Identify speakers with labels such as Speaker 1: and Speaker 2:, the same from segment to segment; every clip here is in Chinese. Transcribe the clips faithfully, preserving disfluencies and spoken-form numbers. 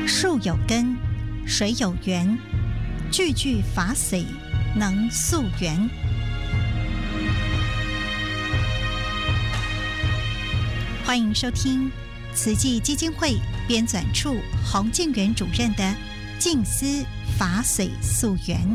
Speaker 1: 树有根，水有源，句句法髓能溯源。欢迎收听慈济基金会编纂处洪敬元主任的静思法髓溯源。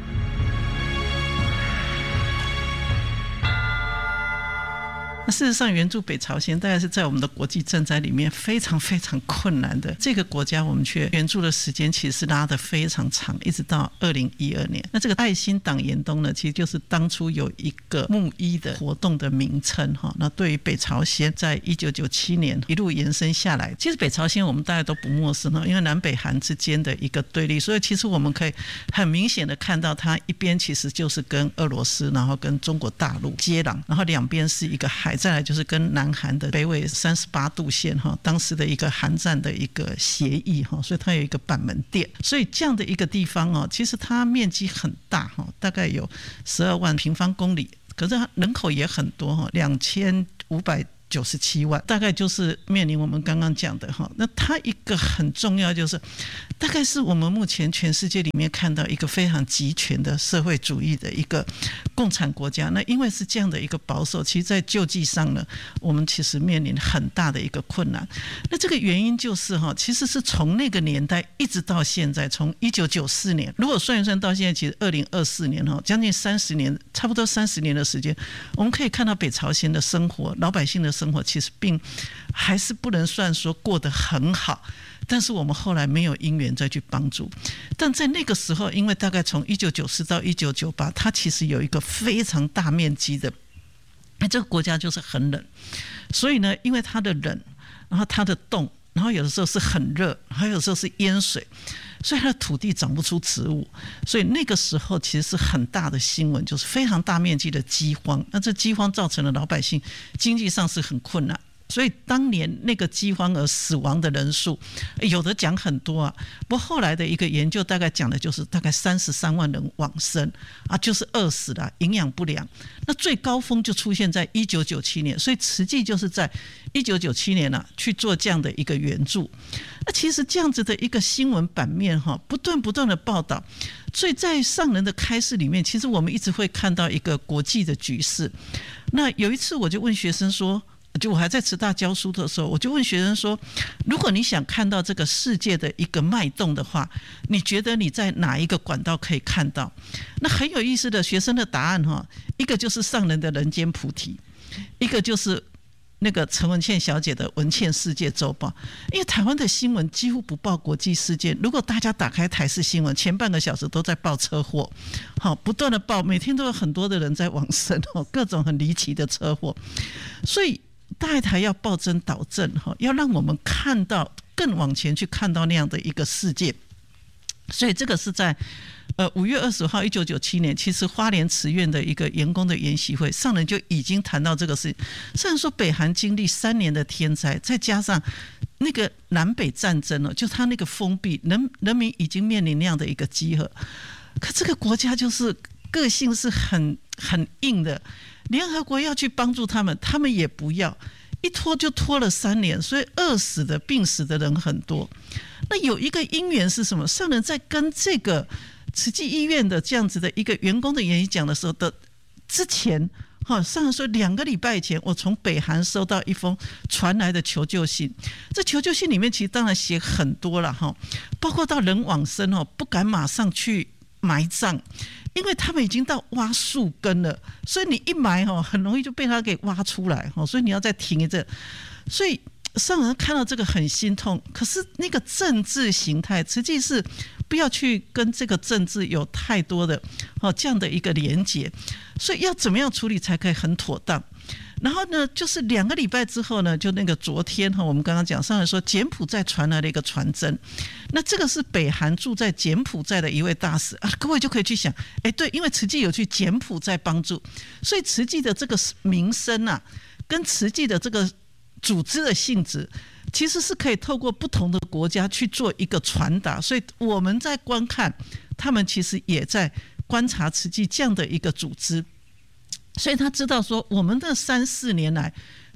Speaker 2: 事实上，援助北朝鲜大概是在我们的国际赈灾里面非常非常困难的。这个国家我们却援助的时间其实拉得非常长，一直到二零一二年。那这个爱心党延东呢，其实就是当初有一个募医的活动的名称哈。那对于北朝鲜，在一九九七年一路延伸下来，其实北朝鲜我们大家都不陌生哈，因为南北韩之间的一个对立，所以其实我们可以很明显的看到，它一边其实就是跟俄罗斯，然后跟中国大陆接壤，然后两边是一个海。再来就是跟南韩的北纬三十八度线当时的一个韩战的一个协议，所以它有一个板门店，所以这样的一个地方其实它面积很大，大概有十二万平方公里，可是它人口也很多，两千五百九十七万，大概就是面临我们刚刚讲的哈。那它一个很重要就是，大概是我们目前全世界里面看到一个非常集权的社会主义的一个共产国家。那因为是这样的一个保守，其实在救济上呢，我们其实面临很大的一个困难。那这个原因就是哈，其实是从那个年代一直到现在，从一九九四年，如果算一算到现在，其实二零二四年哈，将近三十年，差不多三十年的时间，我们可以看到北朝鲜的生活，老百姓的生活其实并还是不能算说过得很好，但是我们后来没有因缘再去帮助。但在那个时候，因为大概从一九九四到一九九八，它其实有一个非常大面积的，这个国家就是很冷，所以呢，因为它的冷，然后它的冻，然后有的时候是很热，还有时候是淹水，所以它的土地长不出植物，所以那个时候其实是很大的新闻，就是非常大面积的饥荒。那这饥荒造成了老百姓经济上是很困难，所以当年那个饥荒而死亡的人数，有的讲很多啊，不过后来的一个研究大概讲的就是大概三十三万人往生啊，就是饿死了，营养不良。那最高峰就出现在一九九七年，所以慈济就是在一九九七年啊去做这样的一个援助。那其实这样子的一个新闻版面哈，不断不断的报道，所以在上人的开示里面，其实我们一直会看到一个国际的局势。那有一次我就问学生说，就我还在慈大教书的时候，我就问学生说，如果你想看到这个世界的一个脉动的话，你觉得你在哪一个管道可以看到？那很有意思的，学生的答案哈，一个就是上人的人间菩提，一个就是那个陈文茜小姐的文茜世界周报。因为台湾的新闻几乎不报国际事件，如果大家打开台视新闻，前半个小时都在报车祸，好，不断的报，每天都有很多的人在往生，各种很离奇的车祸。所以大爱台要报真导正，要让我们看到更往前去看到那样的一个世界。所以这个是在呃五月二十号一九九七年，其实花莲慈院的一个员工的研习会上人就已经谈到这个事情。虽然说北韩经历三年的天灾，再加上那个南北战争了，就他那个封闭，人人民已经面临那样的一个饥饿，可这个国家就是个性是很很硬的。联合国要去帮助他们，他们也不要，一拖就拖了三年，所以饿死的病死的人很多。那有一个因缘是什么？上人在跟这个慈济医院的这样子的一个员工的演讲的时候的之前，上人说两个礼拜以前，我从北韩收到一封传来的求救信。这求救信里面其实当然写很多了，包括到人往生不敢马上去埋葬，因为他们已经到挖树根了，所以你一埋很容易就被他给挖出来，所以你要再停一阵。所以上人看到这个很心痛，可是那个政治形态，实际是不要去跟这个政治有太多的这样的一个连结，所以要怎么样处理才可以很妥当。然后呢，就是两个礼拜之后呢，就那个昨天我们刚刚讲上来说，柬埔寨传来了一个传真，那这个是北韩住在柬埔寨的一位大使啊，各位就可以去想，哎，对，因为慈济有去柬埔寨帮助，所以慈济的这个名声啊，跟慈济的这个组织的性质，其实是可以透过不同的国家去做一个传达，所以我们在观看，他们其实也在观察慈济这样的一个组织。所以他知道说，我们的三四年来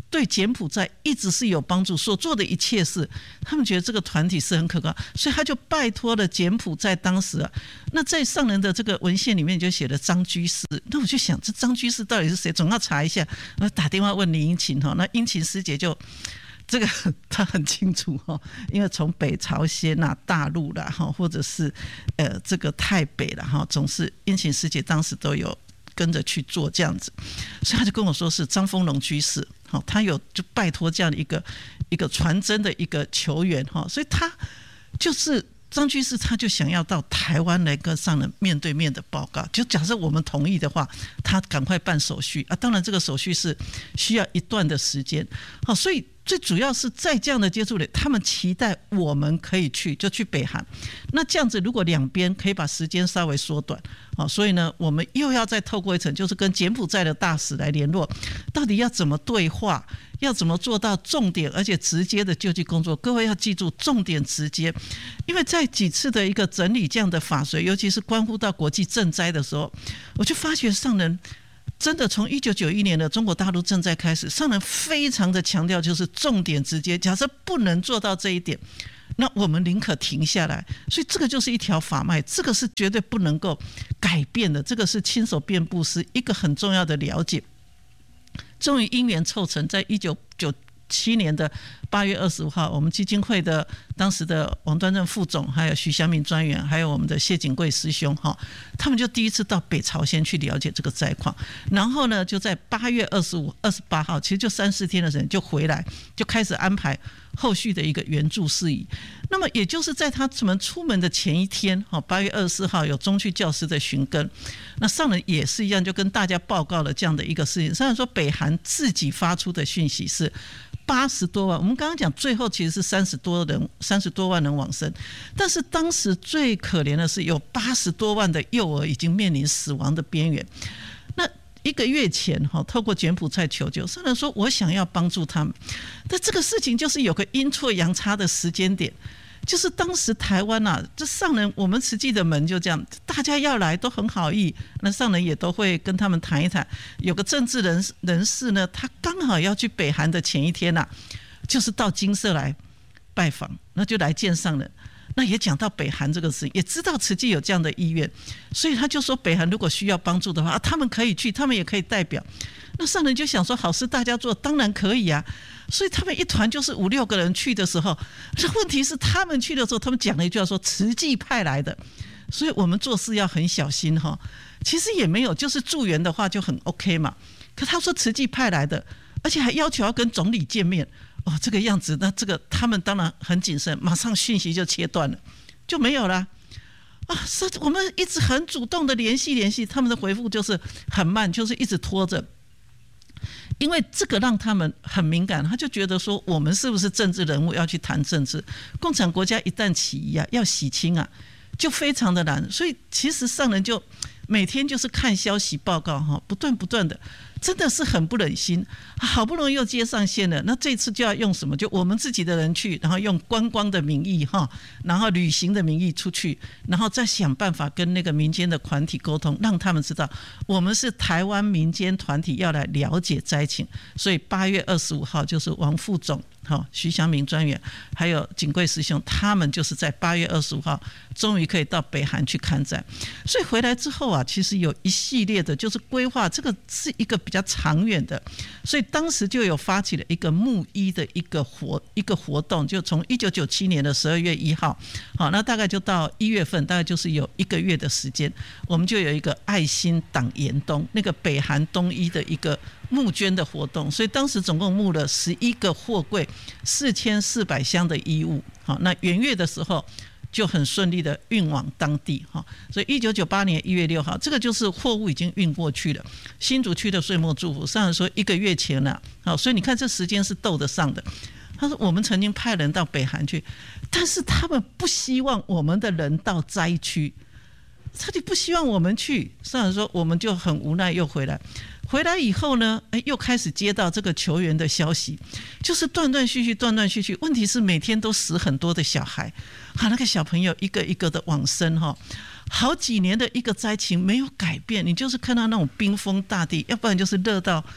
Speaker 2: 对柬埔寨一直是有帮助，所做的一切事，他们觉得这个团体是很可靠，所以他就拜托了柬埔寨当时啊，那在上人的这个文献里面就写了张居士，那我就想这张居士到底是谁，总要查一下，我打电话问李英琴哈，那英琴师姐就。这个他很清楚哈，因为从北朝鲜啦、大陆啦哈，或者是呃这个泰北啦哈，总是英琴师姐当时都有跟着去做这样子，所以他就跟我说是张丰隆居士，好，他有就拜托这样的一个一个传真的一个球员哈，所以他就是张居士，他就想要到台湾来跟上人面对面的报告，就假设我们同意的话，他赶快办手续啊，当然这个手续是需要一段的时间，好，所以。最主要是在这样的接触里，他们期待我们可以去，就去北韩。那这样子，如果两边可以把时间稍微缩短，好，所以呢，我们又要再透过一层，就是跟柬埔寨的大使来联络，到底要怎么对话，要怎么做到重点而且直接的救济工作。各位要记住，重点直接，因为在几次的一个整理这样的法随，尤其是关乎到国际赈灾的时候，我就发觉上人。真的从一九九一年的中国大陆赈灾开始，上人非常的强调就是重点直接，假设不能做到这一点，那我们宁可停下来，所以这个就是一条法脉，这个是绝对不能够改变的，这个是亲手遍布施一个很重要的了解。终于因缘凑成，在一九九七年的八月二十五号，我们基金会的当时的王端正副总，还有徐祥明专员，还有我们的谢景贵师兄，他们就第一次到北朝鲜去了解这个灾况，然后呢，就在八月二十五、二十八号，其实就三四天的时间就回来，就开始安排后续的一个援助事宜。那么也就是在他们出门的前一天，八月二十四号有中区教师的寻根，那上人也是一样，就跟大家报告了这样的一个事情。上人说，北韩自己发出的讯息是八十多万，我们刚刚讲最后其实是三十多人，三十多万人往生，但是当时最可怜的是有八十多万的幼儿已经面临死亡的边缘。那一个月前透过柬埔寨求救，上人说我想要帮助他们，但这个事情就是有个阴错阳差的时间点，就是当时台湾啊，这上人我们慈济的门就这样，大家要来都很好意，那上人也都会跟他们谈一谈。有个政治人人士呢，他刚好要去北韩的前一天啊，就是到精舍来拜访，那就来见上人。那也讲到北韩这个事情，也知道慈济有这样的意愿，所以他就说北韩如果需要帮助的话，啊、他们可以去，他们也可以代表。那上人就想说好事大家做，当然可以啊。所以他们一团就是五六个人去的时候，问题是他们去的时候，他们讲了一句话说慈济派来的，所以我们做事要很小心哈。其实也没有，就是助援的话就很 OK 嘛。可他说慈济派来的，而且还要求要跟总理见面。哦，这个样子，那这个他们当然很谨慎，马上讯息就切断了，就没有了啊！是我们一直很主动的联系联系，他们的回复就是很慢，就是一直拖着，因为这个让他们很敏感，他就觉得说我们是不是政治人物要去谈政治？共产国家一旦起义啊，要洗清啊，就非常的难。所以其实上人就每天就是看消息报告哈，不断不断的。真的是很不忍心，好不容易又接上线了，那这次就要用什么？就我们自己的人去，然后用观光的名义哈，然后旅行的名义出去，然后再想办法跟那个民间的团体沟通，让他们知道我们是台湾民间团体要来了解灾情。所以八月二十五号就是王副总、徐祥明专员还有景贵师兄，他们就是在八月二十五号终于可以到北韩去看灾。所以回来之后啊，其实有一系列的就是规划，这个是一个比较长远的，所以当时就有发起了一个募医的一个活一个活动，就从一九九七年的十二月一号，好，那大概就到一月份，大概就是有一个月的时间，我们就有一个爱心党延东那个北韩东医的一个募捐的活动，所以当时总共募了十一个货柜，四千四百箱的衣物，好，那元月的时候。就很顺利的运往当地，所以一九九八年一月六号，这个就是货物已经运过去了。新竹区的岁末祝福，上人说一个月前了，所以你看这时间是斗得上的。他说我们曾经派人到北韩去，但是他们不希望我们的人到灾区，他就不希望我们去。上人说我们就很无奈又回来。回来以后呢，又开始接到这个球员的消息，就是断断续续断断续续，问题是每天都死很多的小孩，那个小朋友一个一个的往生，好几年的一个灾情没有改变，你就是看到那种冰封大地，要不然就是热到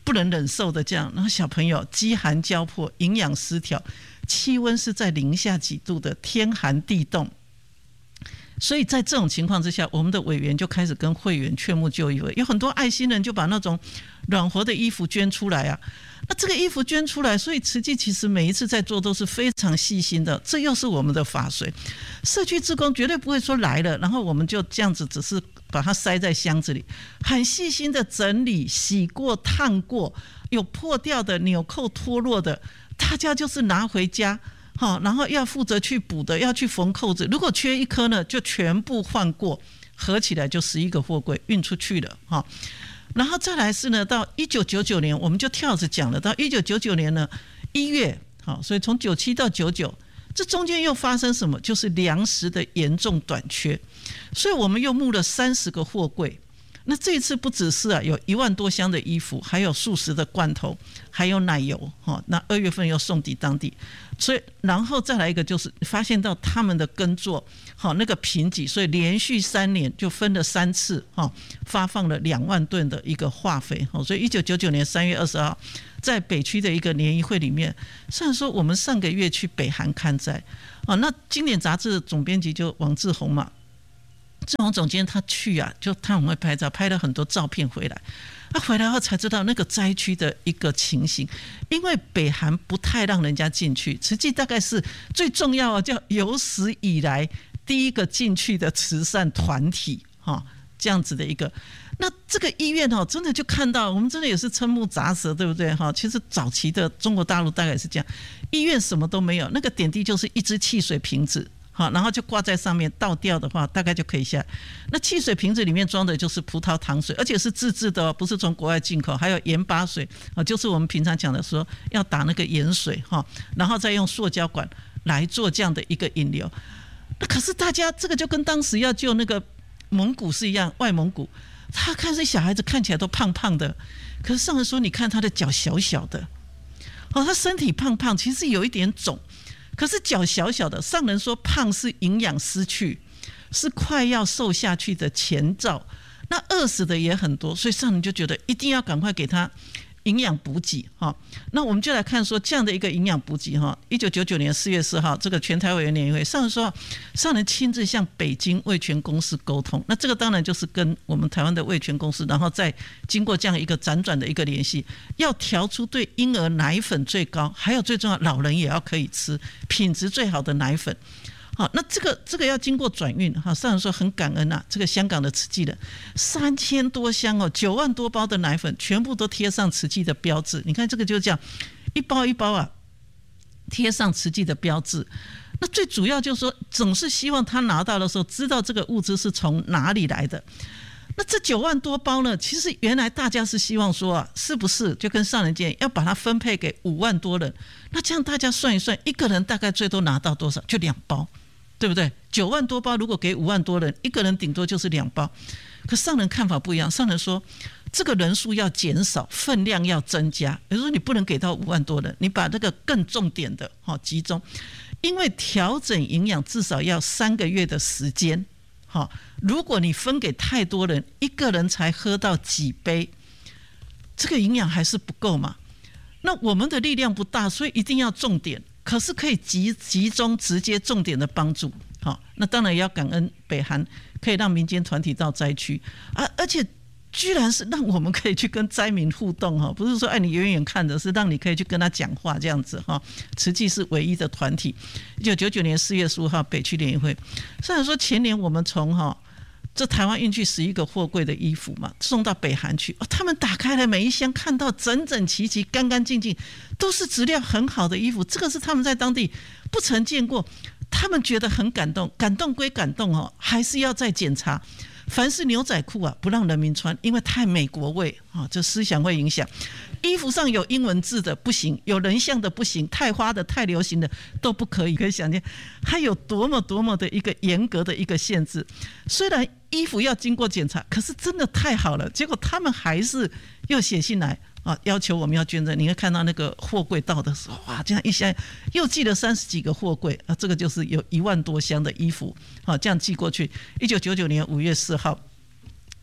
Speaker 2: 不能忍受的这样，然后小朋友饥寒交迫，营养失调，气温是在零下几度的，天寒地冻。所以在这种情况之下，我们的委员就开始跟会员劝募救衣会，有很多爱心人就把那种暖和的衣服捐出来啊。那这个衣服捐出来，所以慈济其实每一次在做都是非常细心的，这又是我们的法水。社区志工绝对不会说来了，然后我们就这样子只是把它塞在箱子里，很细心的整理、洗过、烫过，有破掉的、纽扣脱落的，大家就是拿回家。好，然后要负责去补的，要去缝扣子。如果缺一颗呢，就全部换过，合起来就十一个货柜运出去了。哈，然后再来是呢，到一九九九年，我们就跳着讲了。到一九九九年呢一月，好，所以从九七到九九，这中间又发生什么？就是粮食的严重短缺，所以我们又募了三十个货柜。那这一次不只是啊，有一万多箱的衣服，还有数十的罐头，还有奶油。哈，那二月份又送抵当地。所以，然后再来一个，就是发现到他们的耕作好那个贫瘠，所以连续三年就分了三次哈，发放了两万吨的一个化肥。所以一九九九年三月二十号，在北区的一个联谊会里面，虽然说我们上个月去北韩看灾啊，那经典杂志总编辑就王志宏嘛，志宏总监他去啊，就他很会拍照，拍了很多照片回来。他回来后才知道那个灾区的一个情形，因为北韩不太让人家进去，慈济大概是最重要的，叫有史以来第一个进去的慈善团体，这样子的一个。那这个医院真的就看到，我们真的也是瞠目砸舌，对不对？其实早期的中国大陆大概是这样，医院什么都没有，那个点滴就是一支汽水瓶子。好，然后就挂在上面，倒掉的话大概就可以下。那汽水瓶子里面装的就是葡萄糖水，而且是自制的，不是从国外进口。还有盐巴水，就是我们平常讲的说要打那个盐水，然后再用塑胶管来做这样的一个引流。那可是大家这个就跟当时要救那个蒙古是一样，外蒙古，他看这小孩子看起来都胖胖的，可是上人说你看他的脚小小的，哦，他身体胖胖，其实有一点肿。可是脚小小的，上人说胖是营养失去，是快要瘦下去的前兆。那饿死的也很多，所以上人就觉得一定要赶快给他营养补给。那我们就来看说这样的一个营养补给。一九九九年四月四号，这个全台委员联谊会，上人说上人亲自向北京味全公司沟通。那这个当然就是跟我们台湾的味全公司，然后再经过这样一个辗转的一个联系，要调出对婴儿奶粉最高，还有最重要老人也要可以吃品质最好的奶粉。好，那这个这个要经过转运，哈，上人说很感恩啊，这个香港的慈济人三千多箱哦，九万多包的奶粉，全部都贴上慈济的标志。你看这个就这样一包一包啊，贴上慈济的标志。那最主要就是说，总是希望他拿到的时候，知道这个物资是从哪里来的。那这九万多包呢？其实原来大家是希望说啊，是不是就跟上人建议要把它分配给五万多人？那这样大家算一算，一个人大概最多拿到多少？就两包。对不对？九万多包，如果给五万多人，一个人顶多就是两包。可上人看法不一样，上人说这个人数要减少，分量要增加。也就是说，你不能给到五万多人，你把那个更重点的集中，因为调整营养至少要三个月的时间。如果你分给太多人，一个人才喝到几杯，这个营养还是不够嘛。那我们的力量不大，所以一定要重点。可是可以 集, 集中直接重点的帮助。好，那当然也要感恩北韩可以让民间团体到灾区，啊，而且居然是让我们可以去跟灾民互动，不是说哎你远远看着，是让你可以去跟他讲话这样子。慈济是唯一的团体。一九九九年四月十五号北区联谊会，虽然说前年我们从这台湾运去十一个货柜的衣服嘛，送到北韩去，哦，他们打开了每一箱，看到整整齐齐、干干净净，都是质量很好的衣服，这个是他们在当地不曾见过，他们觉得很感动。感动归感动哦，还是要再检查。凡是牛仔裤啊，不让人民穿，因为太美国味啊，这思想会影响。衣服上有英文字的不行，有人像的不行，太花的、太流行的都不可以。可以想见，它有多么多么的一个严格的一个限制。虽然衣服要经过检查，可是真的太好了，结果他们还是又写信来啊，要求我们要捐赠。你会看到那个货柜到的时候，哇，这样一箱又寄了三十几个货柜啊，这个就是有一万多箱的衣服啊，这样寄过去。一九九九年五月四号，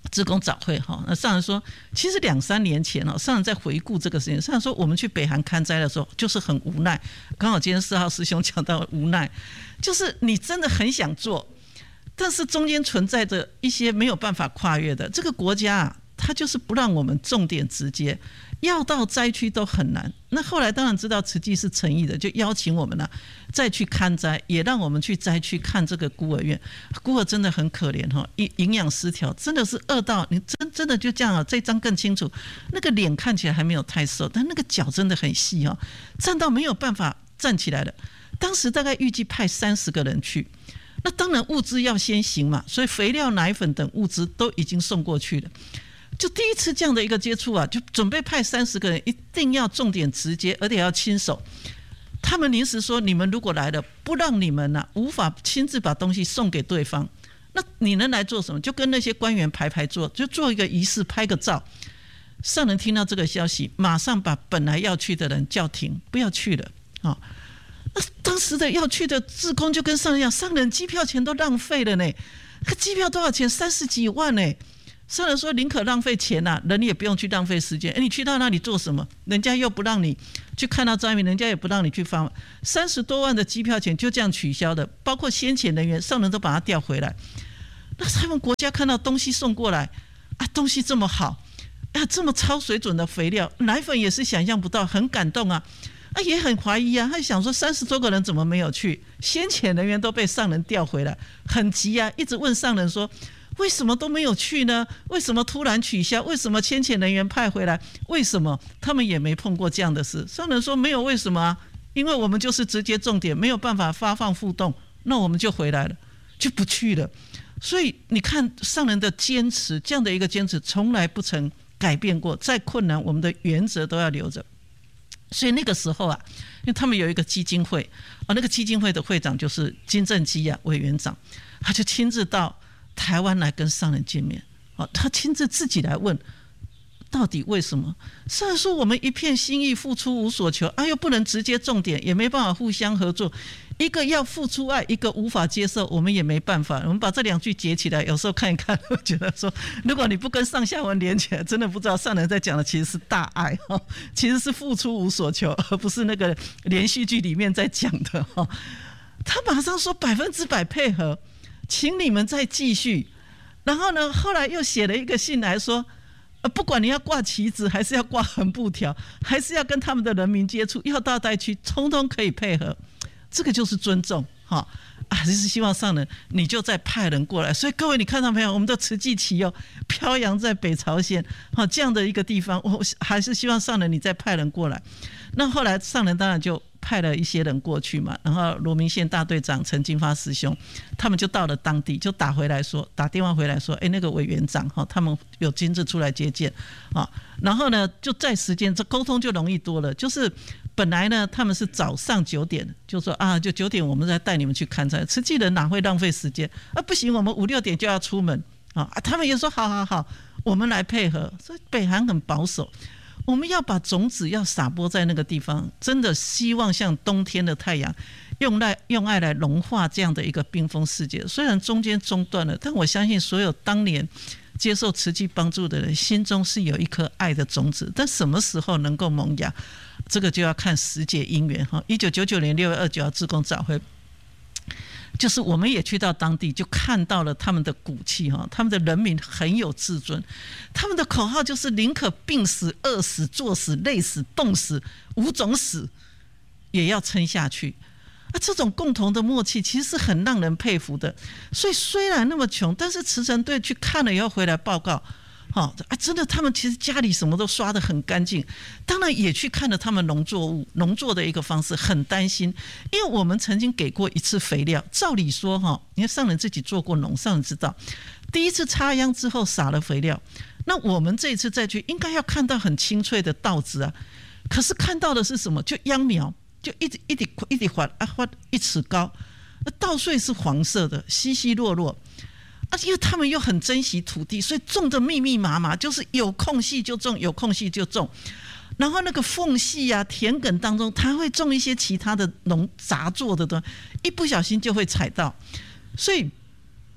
Speaker 2: 志工早会哈，那上人说，其实两三年前哦，上人在回顾这个事情，上人说我们去北韩勘灾的时候，就是很无奈。刚好今天四号师兄讲到无奈，就是你真的很想做，但是中间存在着一些没有办法跨越的。这个国家啊，它就是不让我们重点直接，要到灾区都很难。那后来当然知道慈济是诚意的，就邀请我们呢、啊、再去勘灾，也让我们去灾区看这个孤儿院。孤儿真的很可怜哈，营养失调，真的是饿到你真真的就这样啊。这张更清楚，那个脸看起来还没有太瘦，但那个脚真的很细哈，站到没有办法站起来了。当时大概预计派三十个人去，那当然物资要先行嘛，所以肥料、奶粉等物资都已经送过去了。就第一次这样的一个接触啊，就准备派三十个人，一定要重点直接，而且要亲手。他们临时说，你们如果来了，不让你们啊无法亲自把东西送给对方，那你能来做什么？就跟那些官员排排坐，就做一个仪式，拍个照。上人听到这个消息，马上把本来要去的人叫停，不要去了。哦，那当时的要去的志工就跟上人讲，上人机票钱都浪费了呢，那机票多少钱？三十几万呢。上人说，宁可浪费钱啊，人也不用去浪费时间。哎，你去到那里做什么？人家又不让你去看到灾民，人家也不让你去放。三十多万的机票钱就这样取消的，包括先遣人员，上人都把它调回来。那他们国家看到东西送过来啊，东西这么好啊，这么超水准的肥料，奶粉也是想象不到，很感动啊。啊，也很怀疑啊，他想说三十多个人怎么没有去？先遣人员都被上人调回来，很急啊，一直问上人说，为什么都没有去呢？为什么突然取消？为什么先遣人员派回来？为什么他们也没碰过这样的事？上人说没有为什么啊，因为我们就是直接重点，没有办法发放互动，那我们就回来了，就不去了。所以你看上人的坚持，这样的一个坚持从来不曾改变过，再困难我们的原则都要留着。所以那个时候啊，因为他们有一个基金会啊，那个基金会的会长就是金正基啊委员长，他就亲自到台湾来跟上人见面，他亲自自己来问，到底为什么？上人说我们一片心意，付出无所求，啊又不能直接重点，也没办法互相合作，一个要付出爱，一个无法接受，我们也没办法。我们把这两句结起来，有时候看一看，我觉得说，如果你不跟上下文连起来，真的不知道上人在讲的其实是大爱，其实是付出无所求，而不是那个连续剧里面在讲的。他马上说百分之百配合，请你们再继续。然后呢，后来又写了一个信来说，不管你要挂旗子，还是要挂横布条，还是要跟他们的人民接触，要到灾区，通通可以配合。这个就是尊重，哈啊，就是希望上人你就再派人过来。所以各位，你看到没有？我们的慈济旗哦，飘扬在北朝鲜，好这样的一个地方，我还是希望上人你再派人过来。那后来上人当然就派了一些人过去嘛，然后罗明县大队长陈金发师兄，他们就到了当地，就打回来说，打电话回来说，哎，那个委员长哈，他们有亲自出来接见啊，然后呢，就在时间这沟通就容易多了，就是本来呢他们是早上九点，就说啊，就九点我们再带你们去看灾，慈济人哪会浪费时间啊？不行，我们五六点就要出门啊，他们也说好好好，我们来配合。所以北韩很保守。我们要把种子要撒播在那个地方，真的希望像冬天的太阳，用爱用爱来融化这样的一个冰封世界。虽然中间中断了，但我相信所有当年接受慈济帮助的人，心中是有一颗爱的种子。但什么时候能够萌芽，这个就要看时节因缘。一九九九年六月二十九号志工早会，就是我们也去到当地，就看到了他们的骨气，他们的人民很有自尊，他们的口号就是宁可病死、饿死、作死、累死、冻死，五种死也要撑下去。啊，这种共同的默契其实是很让人佩服的。所以虽然那么穷，但是慈诚队去看了以后回来报告，哦啊，真的他们其实家里什么都刷得很干净。当然也去看了他们农作物农作的一个方式，很担心，因为我们曾经给过一次肥料，照理说哈，你看上人自己做过农，上人知道，第一次插秧之后撒了肥料，那我们这一次再去应该要看到很清脆的稻子啊，可是看到的是什么？就秧苗，就一直一直一直滑啊滑一尺高，那稻穗是黄色的，稀稀落落。啊，因为他们又很珍惜土地，所以种的密密麻麻，就是有空隙就种，有空隙就种。然后那个缝隙啊、田埂当中，他会种一些其他的农杂作的东西，一不小心就会踩到。所以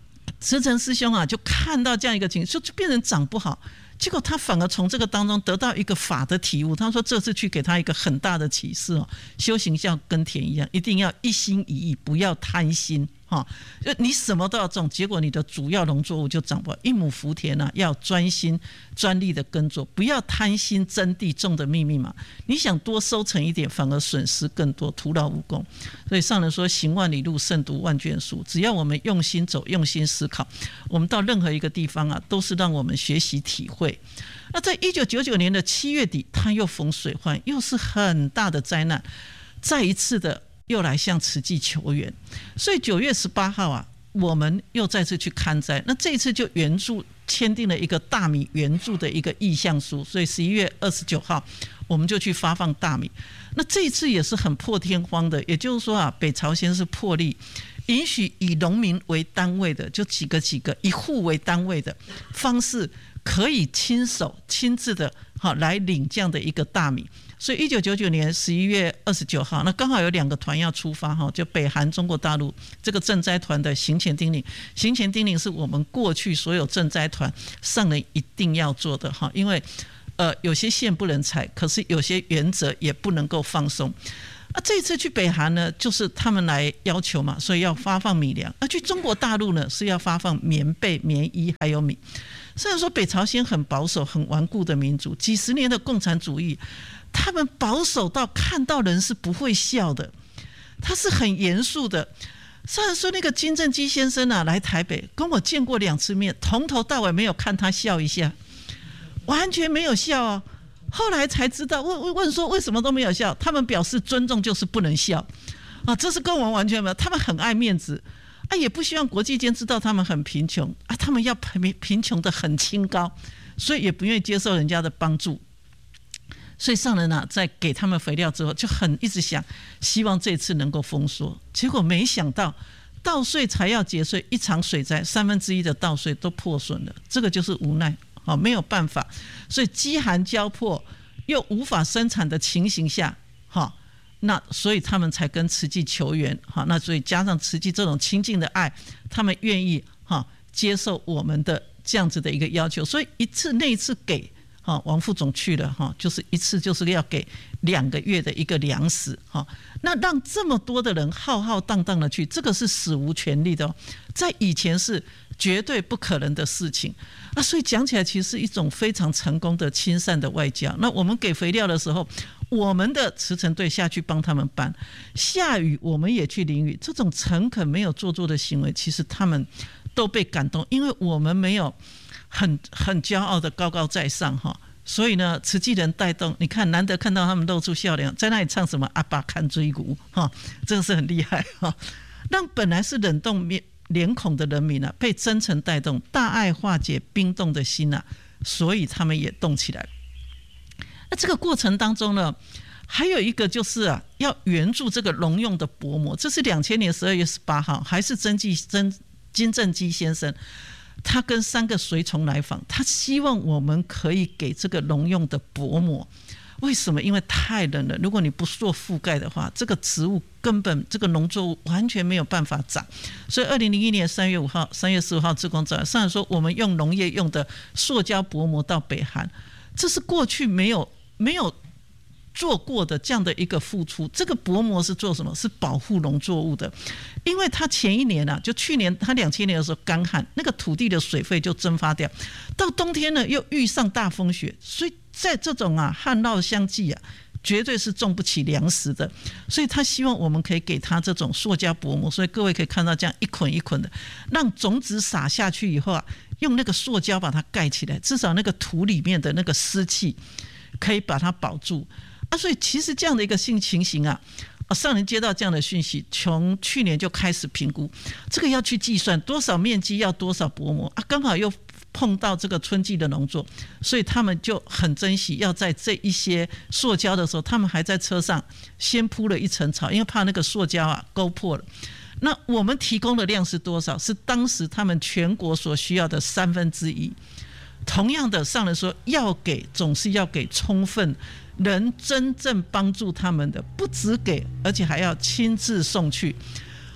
Speaker 2: 慈诚师兄啊，就看到这样一个情形，就变成长不好。结果他反而从这个当中得到一个法的体悟。他说这次去给他一个很大的启示哦，修行像耕田一样，一定要一心一意，不要贪心。就你什么都要种，结果你的主要农作物就长不好。一亩福田啊，要专心专力的耕作，不要贪心争地种的密密麻。你想多收成一点，反而损失更多，徒劳无功。所以上人说，行万里路，胜读万卷书。只要我们用心走，用心思考，我们到任何一个地方啊，都是让我们学习体会。那在一九九九年的七月底，他又逢水患，又是很大的灾难，再一次的又来向慈济求援。所以九月十八号啊，我们又再次去勘灾。那这一次就援助签订了一个大米援助的一个意向书，所以十一月二十九号我们就去发放大米。那这一次也是很破天荒的，也就是说啊，北朝鲜是破例允许以农民为单位的，就几个几个一户为单位的方式，可以亲手亲自的来领这样的一个大米。所以一九九九年十一月二十九号，那刚好有两个团要出发，就北韩中国大陆这个赈灾团的行前叮咛。行前叮咛是我们过去所有赈灾团上人一定要做的，因为呃有些线不能踩，可是有些原则也不能够放松。啊，这一次去北韩呢，就是他们来要求嘛，所以要发放米粮；而去中国大陆呢，是要发放棉被、棉衣还有米。虽然说北朝鲜很保守、很顽固的民族，几十年的共产主义，他们保守到看到人是不会笑的，他是很严肃的。虽然说那个金正基先生啊来台北跟我见过两次面，从头到尾没有看他笑一下，完全没有笑啊。后来才知道，问问说为什么都没有笑，他们表示尊重就是不能笑啊，这是跟我们完全没有。他们很爱面子啊，也不希望国际间知道他们很贫穷啊，他们要贫穷的很清高，所以也不愿意接受人家的帮助。所以上人啊，在给他们肥料之后，就很一直想，希望这次能够丰收。结果没想到，稻穗才要结穗，一场水灾，三分之一的稻穗都破损了，这个就是无奈。哦，没有办法，所以饥寒交迫又无法生产的情形下，哈，那所以他们才跟慈济求援，哈，那所以加上慈济这种亲近的爱，他们愿意哈接受我们的这样子的一个要求，所以一次那一次给哈王副总去了哈，就是一次就是要给两个月的一个粮食哈，那让这么多的人浩浩荡荡的去，这个是史无前例的哦，在以前是绝对不可能的事情。那所以讲起来其实是一种非常成功的亲善的外交。那我们给肥料的时候，我们的慈诚队下去帮他们搬，下雨我们也去淋雨，这种诚恳没有做作的行为，其实他们都被感动，因为我们没有很很骄傲的高高在上哈，所以呢慈济人带动，你看难得看到他们露出笑脸，在那里唱什么阿爸看追鼓哈，这个是很厉害哈，让本来是冷冻面脸孔的人民啊，被真诚带动，大爱化解冰冻的心啊，所以他们也动起来。那这个过程当中呢，还有一个就是啊，要援助这个农用的薄膜，这是两千年十二月十八号，还是曾纪曾金正基先生，他跟三个随从来访，他希望我们可以给这个农用的薄膜。为什么？因为太冷了，如果你不做覆盖的话，这个植物根本这个农作物完全没有办法长。所以二零零一年三月五号、三月十五号志工早上说，我们用农业用的塑胶薄膜到北韩，这是过去没有没有做过的这样的一个付出。这个薄膜是做什么？是保护农作物的，因为它前一年啊，就去年它两千年的时候干旱，那个土地的水分就蒸发掉，到冬天呢又遇上大风雪，所以在这种啊旱涝相继啊，绝对是种不起粮食的。所以他希望我们可以给他这种塑胶薄膜，所以各位可以看到这样一捆一捆的，让种子撒下去以后啊，用那个塑胶把它盖起来，至少那个土里面的那个湿气可以把它保住啊。所以其实这样的一个情形啊，上人接到这样的讯息，从去年就开始评估，这个要去计算多少面积要多少薄膜啊，刚好又碰到这个春季的农作，所以他们就很珍惜，要在这一些塑胶的时候，他们还在车上先铺了一层草，因为怕那个塑胶啊勾破了。那我们提供的量是多少？是当时他们全国所需要的三分之一。同样的，上人说要给总是要给充分能真正帮助他们的，不只给，而且还要亲自送去。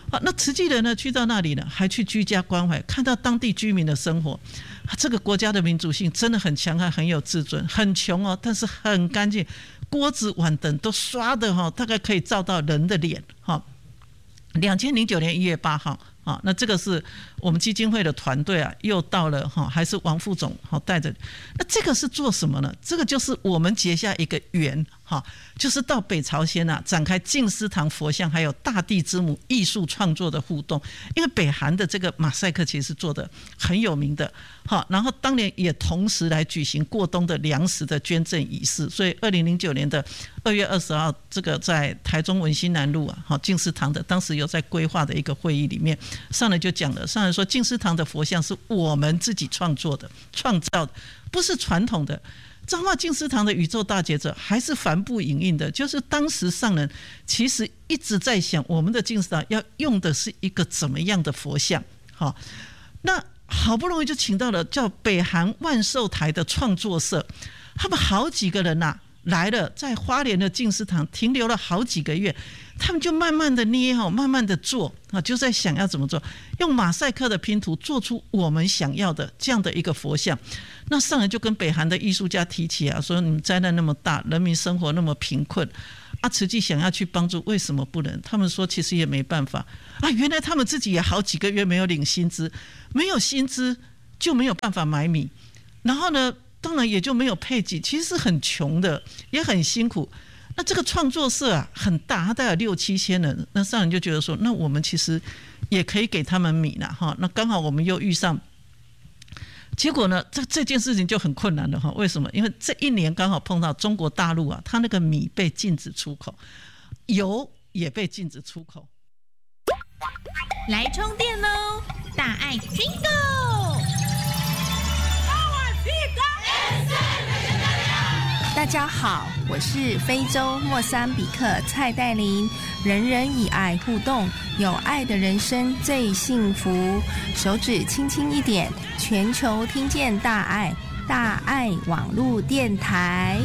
Speaker 2: 好，那慈济人呢去到那里呢，还去居家关怀，看到当地居民的生活。这个国家的民族性真的很强悍，很有自尊，很穷哦，但是很干净，锅子碗等都刷的哈，大概可以照到人的脸哈。两千零九年一月八号。啊，那这个是我们基金会的团队啊，又到了哈，还是王副总哈带着。那这个是做什么呢？这个就是我们结下一个缘哈，就是到北朝鲜啊，展开净思堂佛像还有大地之母艺术创作的互动。因为北韩的这个马赛克其实做的很有名的，好，然后当年也同时来举行过冬的粮食的捐赠仪式，所以二零零九年的二月二十号，这个在台中文心南路啊，好净思堂的，当时有在规划的一个会议里面。上来就讲了，上来说净思堂的佛像是我们自己创作的、创造的，不是传统的。彰化净思堂的宇宙大觉者还是帆布影印的，就是当时上人其实一直在想，我们的净思堂要用的是一个怎么样的佛像。好，那好不容易就请到了叫北韩万寿台的创作社，他们好几个人啊来了，在花莲的净思堂停留了好几个月。他们就慢慢的捏，慢慢的做，就在想要怎么做，用马赛克的拼图做出我们想要的这样的一个佛像。那上来就跟北韩的艺术家提起啊，说你们灾难那么大，人民生活那么贫困啊，慈济想要去帮助，为什么不能？他们说其实也没办法啊，原来他们自己也好几个月没有领薪资，没有薪资就没有办法买米，然后呢，当然也就没有配给，其实是很穷的，也很辛苦。那这个创作社啊很大，它大概有六七千人。那上人就觉得说，那我们其实也可以给他们米了哈。那刚好我们又遇上，结果呢，这这件事情就很困难了哈。为什么？因为这一年刚好碰到中国大陆啊，它那个米被禁止出口，油也被禁止出口。
Speaker 3: 来充电喽！大爱 Jingle。
Speaker 4: 大家好，我是非洲莫桑比克蔡黛琳，人人以爱互动，有爱的人生最幸福。手指轻轻一点，全球听见大爱，大爱网络电台。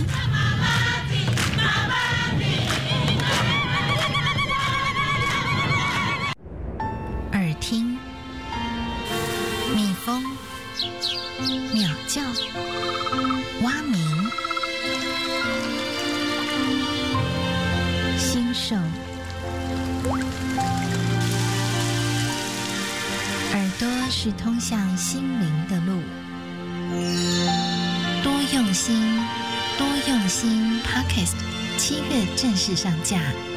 Speaker 1: 耳听，蜜蜂，鸟叫，蛙鸣。心受，耳朵是通向心灵的路。多用心，多用心 Podcast 七月正式上架。